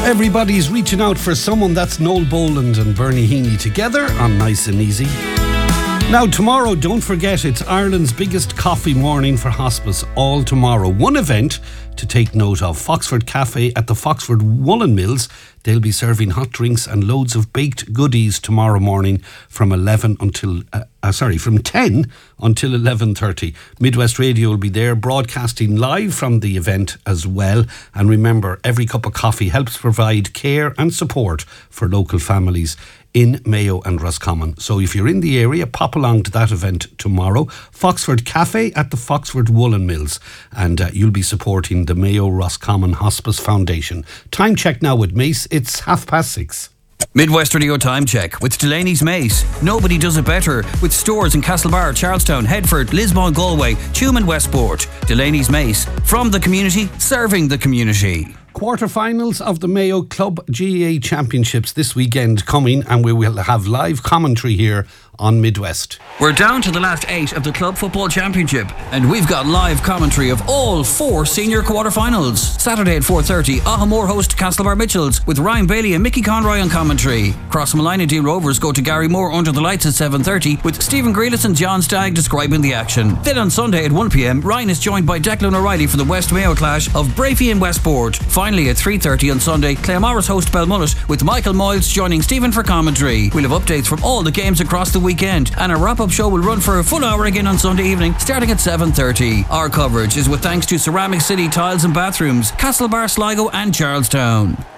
Everybody's reaching out for someone. That's Noel Boland and Bernie Heaney together on Nice and Easy. Now tomorrow, don't forget, it's Ireland's biggest coffee morning for hospice. All tomorrow. One event to take note of: Foxford Cafe at the Foxford Woolen Mills. They'll be serving hot drinks and loads of baked goodies tomorrow morning from 10 until 11:30. Midwest Radio will be there broadcasting live from the event as well. And remember, every cup of coffee helps provide care and support for local families in Mayo and Roscommon. So if you're in the area, pop along to that event tomorrow. Foxford Cafe at the Foxford Woolen Mills. And you'll be supporting the Mayo Roscommon Hospice Foundation. Time check now with Mace. It's 6:30. Midwest Radio Time Check with Delaney's Mace. Nobody does it better, with stores in Castlebar, Charlestown, Headford, Lismore, Galway, Tuam and Westport. Delaney's Mace. From the community, serving the community. Quarterfinals of the Mayo Club GAA Championships this weekend coming, and we will have live commentary here on Midwest. We're down to the last 8 of the Club Football Championship, and we've got live commentary of all 4 senior quarterfinals. Saturday at 4:30, Ahamore host Castlebar Mitchells with Ryan Bailey and Mickey Conroy on commentary. Crossmalina D Rovers go to Gary Moore under the lights at 7:30 with Stephen Grealis and John Stagg describing the action. Then on Sunday at 1pm, Ryan is joined by Declan O'Reilly for the West Mayo clash of Brafey and Westport. Finally at 3:30 on Sunday, Claremorris host Belmullet with Michael Moyles joining Stephen for commentary. We'll have updates from all the games across the weekend, and a wrap-up show will run for a full hour again on Sunday evening starting at 7:30. Our coverage is with thanks to Ceramic City Tiles and Bathrooms, Castlebar, Sligo and Charlestown.